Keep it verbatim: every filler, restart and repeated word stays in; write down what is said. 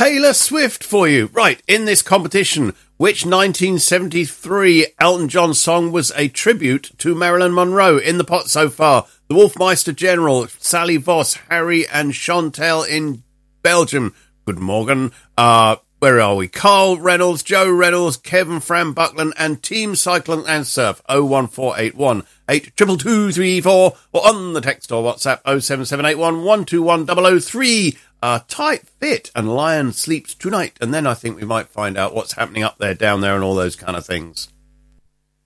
Taylor Swift for you. Right, in this competition, which nineteen seventy-three Elton John song was a tribute to Marilyn Monroe? In the pot so far, the Wolfmeister General, Sally Voss, Harry and Chantal in Belgium. Good morning. Uh, where are we? Carl Reynolds, Joe Reynolds, Kevin Fran Buckland and Team Cycling and Surf. oh one four eight one eight two two two three four or on the text or WhatsApp oh seven seven eight one one two one zero zero three. Uh, tight fit and Lion sleeps tonight. And then I think we might find out what's happening up there, down there and all those kind of things.